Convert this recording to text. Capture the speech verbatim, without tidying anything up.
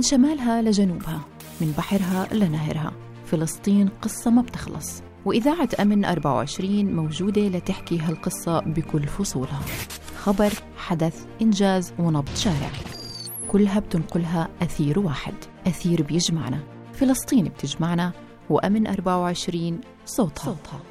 من شمالها لجنوبها، من بحرها لنهرها، فلسطين قصة ما بتخلص. وإذاعة أمن أربعة وعشرين موجودة لتحكي هالقصة بكل فصولها، خبر، حدث، إنجاز، ونبض شارع، كلها بتنقلها أثير واحد، أثير بيجمعنا، فلسطين بتجمعنا، وأمن أربعة وعشرين صوتها, صوتها.